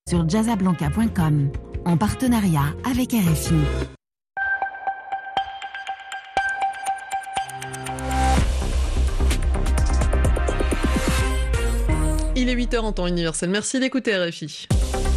sur jazzablanca.com, en partenariat avec RFI. Il est 8h en temps universel. Merci d'écouter RFI.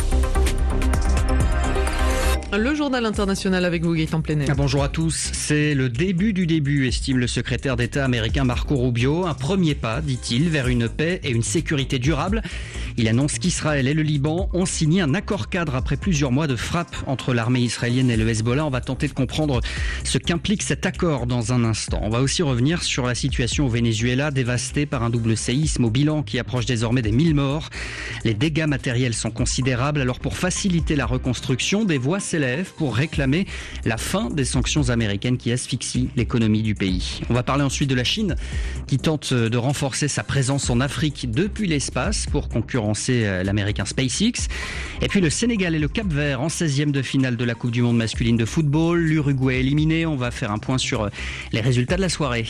Le journal international avec vous, Gaëtan Plenel. Bonjour à tous. C'est le début du début, estime le secrétaire d'État américain Marco Rubio. Un premier pas, dit-il, vers une paix et une sécurité durable. Il annonce qu'Israël et le Liban ont signé un accord cadre après plusieurs mois de frappe entre l'armée israélienne et le Hezbollah. On va tenter de comprendre ce qu'implique cet accord dans un instant. On va aussi revenir sur la situation au Venezuela, dévastée par un double séisme au bilan qui approche désormais des 1000 morts. Les dégâts matériels sont considérables. Alors pour faciliter la reconstruction, des voix s'élèvent pour réclamer la fin des sanctions américaines qui asphyxient l'économie du pays. On va parler ensuite de la Chine qui tente de renforcer sa présence en Afrique depuis l'espace pour concurrencer l'américain SpaceX. Et puis le Sénégal et le Cap-Vert en 16e de finale de la Coupe du Monde masculine de football. L'Uruguay éliminé. On va faire un point sur les résultats de la soirée.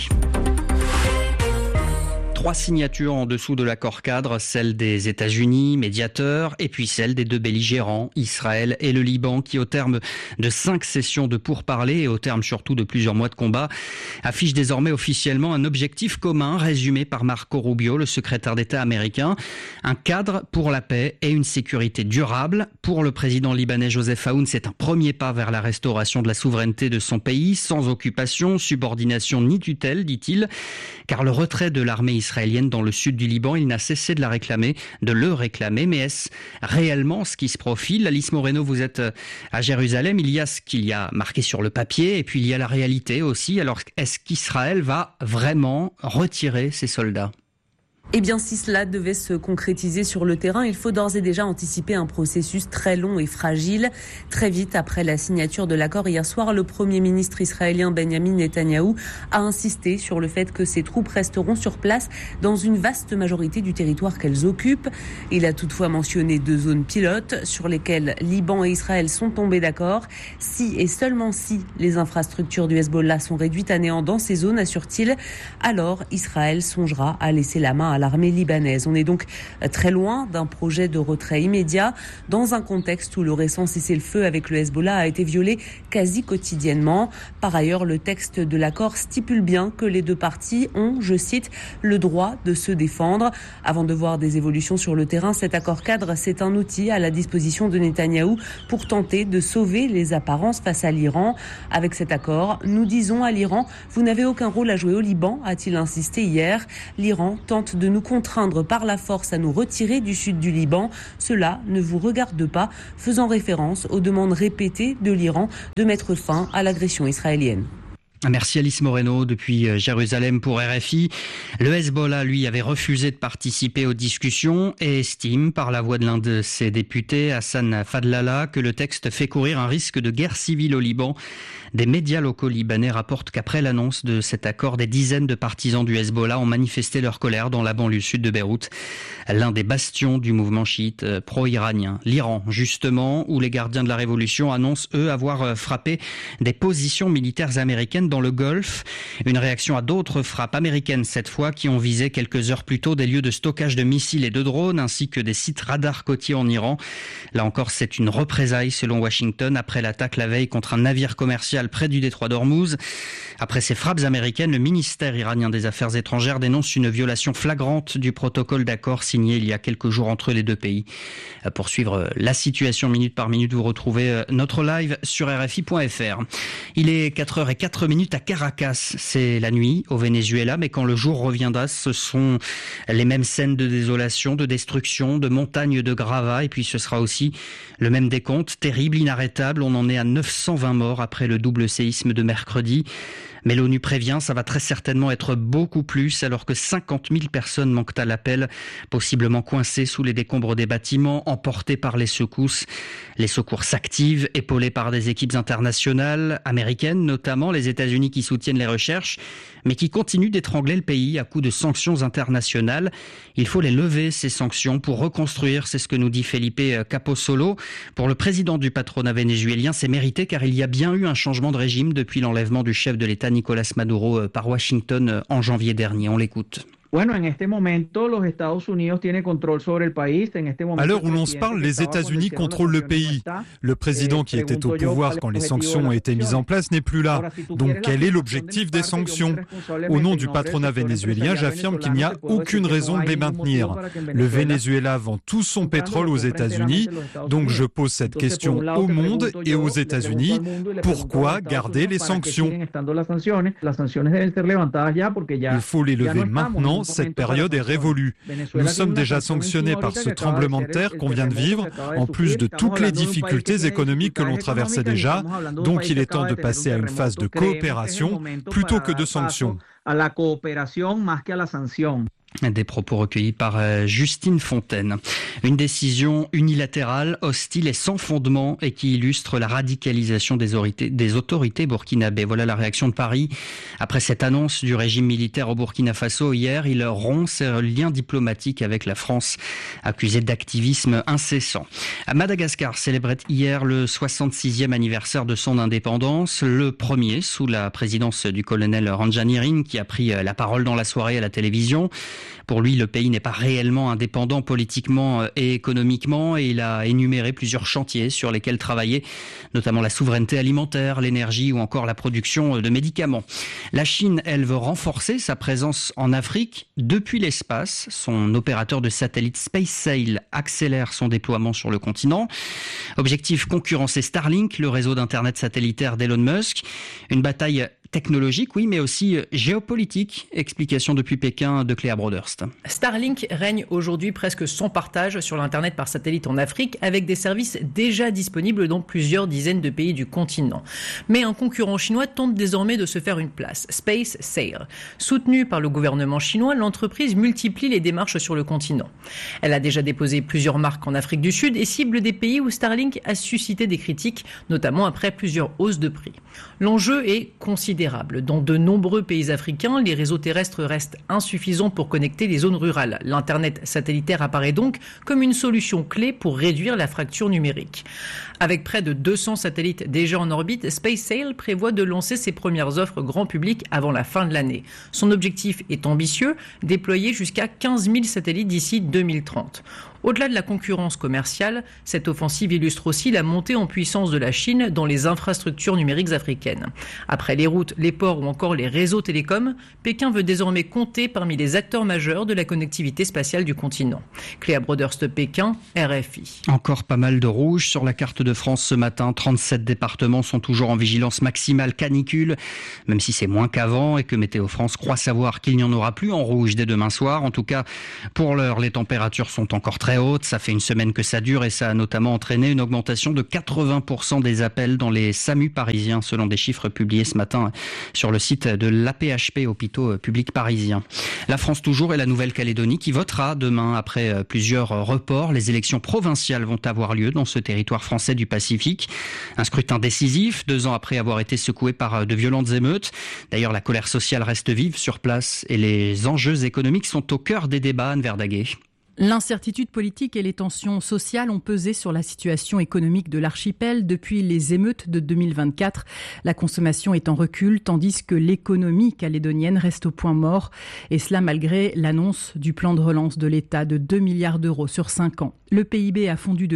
3 signatures en dessous de l'accord cadre, celle des États-Unis, médiateurs, et puis celle des 2 belligérants, Israël et le Liban, qui au terme de 5 sessions de pourparlers et au terme surtout de plusieurs mois de combat, affichent désormais officiellement un objectif commun résumé par Marco Rubio, le secrétaire d'État américain, un cadre pour la paix et une sécurité durable. Pour le président libanais Joseph Aoun, c'est un premier pas vers la restauration de la souveraineté de son pays, sans occupation, subordination ni tutelle, dit-il, car le retrait de l'armée israélienne dans le sud du Liban, il n'a cessé de le réclamer. Mais est-ce réellement ce qui se profile? Alice Moreno, vous êtes à Jérusalem. Il y a ce qu'il y a marqué sur le papier et puis il y a la réalité aussi. Alors, est-ce qu'Israël va vraiment retirer ses soldats? Eh bien, si cela devait se concrétiser sur le terrain, il faut d'ores et déjà anticiper un processus très long et fragile. Très vite après la signature de l'accord hier soir, le Premier ministre israélien Benjamin Netanyahou a insisté sur le fait que ses troupes resteront sur place dans une vaste majorité du territoire qu'elles occupent. Il a toutefois mentionné 2 zones pilotes sur lesquelles Liban et Israël sont tombés d'accord. Si et seulement si les infrastructures du Hezbollah sont réduites à néant dans ces zones, assure-t-il, alors Israël songera à laisser la main à l'armée libanaise. On est donc très loin d'un projet de retrait immédiat dans un contexte où le récent cessez-le-feu avec le Hezbollah a été violé quasi quotidiennement. Par ailleurs, le texte de l'accord stipule bien que les 2 parties ont, je cite, le droit de se défendre. Avant de voir des évolutions sur le terrain, cet accord cadre, c'est un outil à la disposition de Netanyahou pour tenter de sauver les apparences face à l'Iran. Avec cet accord, nous disons à l'Iran, vous n'avez aucun rôle à jouer au Liban, a-t-il insisté hier. L'Iran tente de nous contraindre par la force à nous retirer du sud du Liban. Cela ne vous regarde pas, faisant référence aux demandes répétées de l'Iran de mettre fin à l'agression israélienne. Merci Alice Moreno depuis Jérusalem pour RFI. Le Hezbollah, lui, avait refusé de participer aux discussions et estime, par la voix de l'un de ses députés, Hassan Fadlallah, que le texte fait courir un risque de guerre civile au Liban. Des médias locaux libanais rapportent qu'après l'annonce de cet accord, des dizaines de partisans du Hezbollah ont manifesté leur colère dans la banlieue sud de Beyrouth, l'un des bastions du mouvement chiite pro-iranien. L'Iran, justement, où les gardiens de la révolution annoncent, eux, avoir frappé des positions militaires américaines dans le Golfe. Une réaction à d'autres frappes américaines, cette fois, qui ont visé quelques heures plus tôt des lieux de stockage de missiles et de drones, ainsi que des sites radars côtiers en Iran. Là encore, c'est une représaille, selon Washington, après l'attaque la veille contre un navire commercial près du détroit d'Ormuz. Après ces frappes américaines, le ministère iranien des Affaires étrangères dénonce une violation flagrante du protocole d'accord signé il y a quelques jours entre les 2 pays. Pour suivre la situation minute par minute, vous retrouvez notre live sur RFI.fr. Il est 4h04 à Caracas. C'est la nuit au Venezuela, mais quand le jour reviendra, ce sont les mêmes scènes de désolation, de destruction, de montagnes de gravats, et puis ce sera aussi le même décompte, terrible, inarrêtable. On en est à 920 morts après le double séisme de mercredi. Mais l'ONU prévient, ça va très certainement être beaucoup plus, alors que 50 000 personnes manquent à l'appel, possiblement coincées sous les décombres des bâtiments, emportées par les secousses. Les secours s'activent, épaulés par des équipes internationales, américaines notamment, les États-Unis qui soutiennent les recherches, mais qui continuent d'étrangler le pays à coups de sanctions internationales. Il faut les lever, ces sanctions, pour reconstruire, c'est ce que nous dit Felipe Caposolo. Pour le président du patronat vénézuélien, c'est mérité car il y a bien eu un changement de régime depuis l'enlèvement du chef de l'État Nicolás Maduro par Washington en janvier dernier. On l'écoute. À l'heure où l'on se parle, les États-Unis contrôlent le pays. Le président qui était au pouvoir quand les sanctions ont été mises en place n'est plus là. Donc quel est l'objectif des sanctions ? Au nom du patronat vénézuélien, j'affirme qu'il n'y a aucune raison de les maintenir. Le Venezuela vend tout son pétrole aux États-Unis. Donc je pose cette question au monde et aux États-Unis. Pourquoi garder les sanctions ? Il faut les lever maintenant, cette période est révolue. Nous sommes déjà sanctionnés par ce tremblement de terre qu'on vient de vivre, en plus de toutes les difficultés économiques que l'on traversait déjà. Donc il est temps de passer à une phase de coopération plutôt que de sanctions. Des propos recueillis par Justine Fontaine. Une décision unilatérale, hostile et sans fondement et qui illustre la radicalisation des autorités burkinabées. Voilà la réaction de Paris. Après cette annonce du régime militaire au Burkina Faso hier, il rompt ses liens diplomatiques avec la France, accusée d'activisme incessant. À Madagascar célébrait hier le 66e anniversaire de son indépendance, le premier sous la présidence du colonel Randjanirin qui a pris la parole dans la soirée à la télévision. Pour lui, le pays n'est pas réellement indépendant politiquement et économiquement et il a énuméré plusieurs chantiers sur lesquels travailler, notamment la souveraineté alimentaire, l'énergie ou encore la production de médicaments. La Chine, elle, veut renforcer sa présence en Afrique depuis l'espace. Son opérateur de satellite SpaceSail accélère son déploiement sur le continent. Objectif, concurrencer Starlink, le réseau d'internet satellitaire d'Elon Musk. Une bataille technologique, oui, mais aussi géopolitique. Explication depuis Pékin de Cléa Broderst. Starlink règne aujourd'hui presque sans partage sur l'Internet par satellite en Afrique, avec des services déjà disponibles dans plusieurs dizaines de pays du continent. Mais un concurrent chinois tente désormais de se faire une place, SpaceSail. Soutenue par le gouvernement chinois, l'entreprise multiplie les démarches sur le continent. Elle a déjà déposé plusieurs marques en Afrique du Sud et cible des pays où Starlink a suscité des critiques, notamment après plusieurs hausses de prix. L'enjeu est considérable. Dans de nombreux pays africains, les réseaux terrestres restent insuffisants pour connecter les zones rurales. L'Internet satellitaire apparaît donc comme une solution clé pour réduire la fracture numérique. Avec près de 200 satellites déjà en orbite, SpaceSail prévoit de lancer ses premières offres grand public avant la fin de l'année. Son objectif est ambitieux, déployer jusqu'à 15 000 satellites d'ici 2030. Au-delà de la concurrence commerciale, cette offensive illustre aussi la montée en puissance de la Chine dans les infrastructures numériques africaines. Après les routes, les ports ou encore les réseaux télécoms, Pékin veut désormais compter parmi les acteurs majeurs de la connectivité spatiale du continent. Cléa Broderst, Pékin, RFI. Encore pas mal de rouge sur la carte de France ce matin. 37 départements sont toujours en vigilance maximale canicule, même si c'est moins qu'avant et que Météo France croit savoir qu'il n'y en aura plus en rouge dès demain soir. En tout cas, pour l'heure, les températures sont encore très haute. Ça fait une semaine que ça dure et ça a notamment entraîné une augmentation de 80% des appels dans les SAMU parisiens, selon des chiffres publiés ce matin sur le site de l'AP-HP, hôpitaux publics parisiens. La France toujours et la Nouvelle-Calédonie qui votera demain après plusieurs reports. Les élections provinciales vont avoir lieu dans ce territoire français du Pacifique. Un scrutin décisif, 2 ans après avoir été secoué par de violentes émeutes. D'ailleurs, la colère sociale reste vive sur place et les enjeux économiques sont au cœur des débats. Anne Verdaguet. L'incertitude politique et les tensions sociales ont pesé sur la situation économique de l'archipel depuis les émeutes de 2024. La consommation est en recul, tandis que l'économie calédonienne reste au point mort. Et cela malgré l'annonce du plan de relance de l'État de 2 milliards d'euros sur 5 ans. Le PIB a fondu de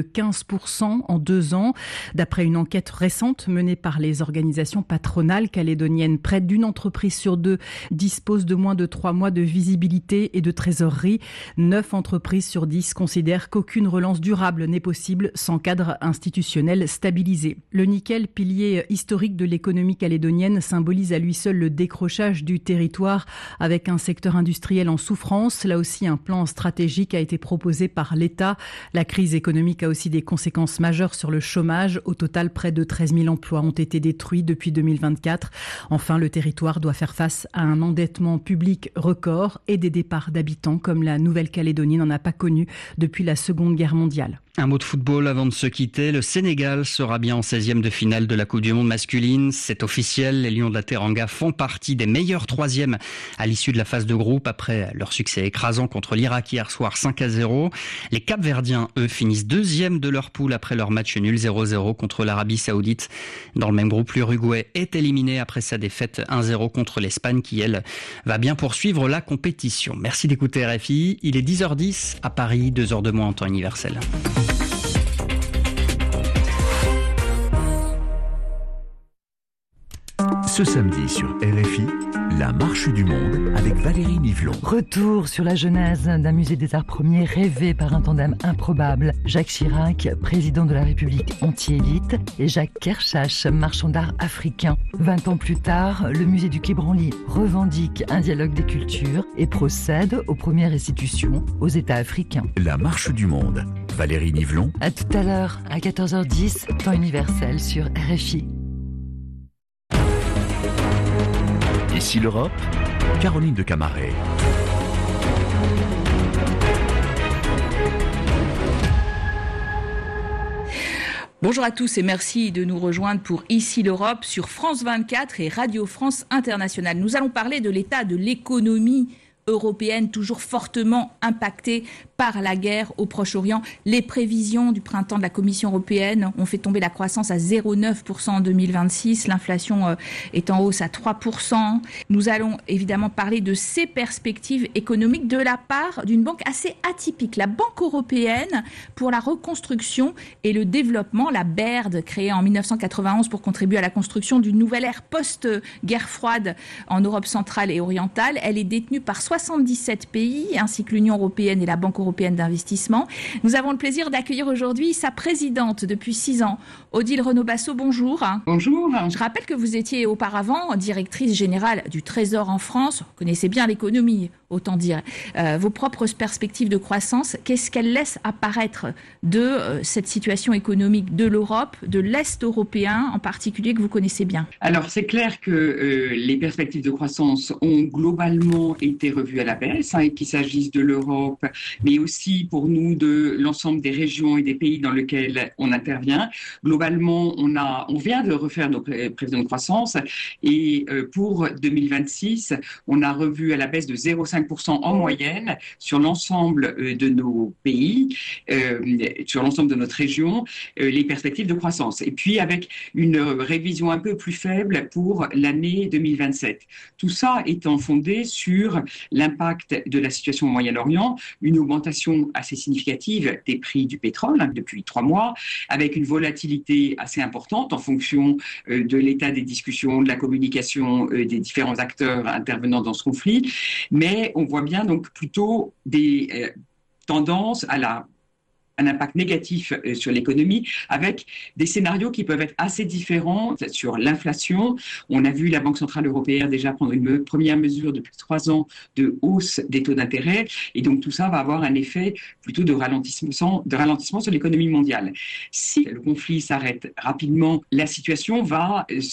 15% en 2 ans. D'après une enquête récente menée par les organisations patronales calédoniennes, près d'une entreprise sur 2 dispose de moins de 3 mois de visibilité et de trésorerie. 9 entreprises sur 10 considèrent qu'aucune relance durable n'est possible sans cadre institutionnel stabilisé. Le nickel, pilier historique de l'économie calédonienne, symbolise à lui seul le décrochage du territoire avec un secteur industriel en souffrance. Là aussi, un plan stratégique a été proposé par l'État. La crise économique a aussi des conséquences majeures sur le chômage. Au total, près de 13 000 emplois ont été détruits depuis 2024. Enfin, le territoire doit faire face à un endettement public record et des départs d'habitants comme la Nouvelle-Calédonie n'en a pas connu depuis la Seconde Guerre mondiale. Un mot de football avant de se quitter. Le Sénégal sera bien en 16e de finale de la Coupe du Monde masculine. C'est officiel. Les Lions de la Teranga font partie des meilleurs 3e à l'issue de la phase de groupe après leur succès écrasant contre l'Irak hier soir 5-0. Les Capverdiens, eux, finissent 2e de leur poule après leur match nul 0-0 contre l'Arabie Saoudite. Dans le même groupe, l'Uruguay est éliminé après sa défaite 1-0 contre l'Espagne qui, elle, va bien poursuivre la compétition. Merci d'écouter RFI. Il est 10h10 à Paris, 2h de moins en temps universel. Ce samedi sur RFI, la marche du monde avec Valérie Nivelon. Retour sur la genèse d'un musée des arts premiers rêvé par un tandem improbable. Jacques Chirac, président de la République anti-élite, et Jacques Kershach, marchand d'art africain. 20 ans plus tard, le musée du Quai Branly revendique un dialogue des cultures et procède aux premières restitutions aux États africains. La marche du monde. Valérie Nivelon. À tout à l'heure, à 14h10, temps universel sur RFI. Ici l'Europe, Caroline de Camaret. Bonjour à tous et merci de nous rejoindre pour Ici l'Europe sur France 24 et Radio France Internationale. Nous allons parler de l'état de l'économie européenne toujours fortement impactée par la guerre au Proche-Orient. Les prévisions du printemps de la Commission européenne ont fait tomber la croissance à 0,9% en 2026. L'inflation est en hausse à 3%. Nous allons évidemment parler de ces perspectives économiques de la part d'une banque assez atypique, la Banque européenne pour la reconstruction et le développement, la BERD, créée en 1991 pour contribuer à la construction d'une nouvelle ère post-guerre froide en Europe centrale et orientale. Elle est détenue par 77 pays, ainsi que l'Union européenne et la Banque européenne d'investissement. Nous avons le plaisir d'accueillir aujourd'hui sa présidente depuis 6 ans, Odile Renaud-Basso. Bonjour. Bonjour. Je rappelle que vous étiez auparavant directrice générale du Trésor en France. Vous connaissez bien l'économie, autant dire. Vos propres perspectives de croissance, qu'est-ce qu'elles laissent apparaître de cette situation économique de l'Europe, de l'Est européen en particulier, que vous connaissez bien? Alors, c'est clair que les perspectives de croissance ont globalement été revues à la baisse, et qu'il s'agisse de l'Europe, mais aussi pour nous de l'ensemble des régions et des pays dans lesquels on intervient. Globalement, on vient de refaire nos prévisions de croissance et pour 2026, on a revu à la baisse de 0,5% en moyenne sur l'ensemble de nos pays, sur l'ensemble de notre région, les perspectives de croissance. Et puis avec une révision un peu plus faible pour l'année 2027. Tout ça étant fondé sur l'impact de la situation au Moyen-Orient, une augmentation assez significative des prix du pétrole depuis 3 mois, avec une volatilité assez importante en fonction de l'état des discussions, de la communication des différents acteurs intervenant dans ce conflit. Mais on voit bien donc plutôt des tendances à un impact négatif sur l'économie, avec des scénarios qui peuvent être assez différents sur l'inflation. On a vu la Banque centrale européenne déjà prendre une première mesure depuis 3 ans de hausse des taux d'intérêt, et donc tout ça va avoir un effet plutôt de ralentissement sur l'économie mondiale. Si le conflit s'arrête rapidement, la situation va